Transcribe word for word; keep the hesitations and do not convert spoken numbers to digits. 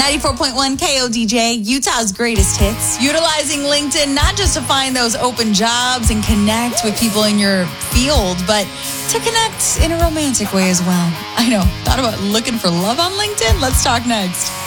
ninety-four point one K O D J, Utah's greatest hits. Utilizing LinkedIn not just to find those open jobs and connect with people in your field, but to connect in a romantic way as well. I know. Thought about looking for love on LinkedIn? Let's talk next.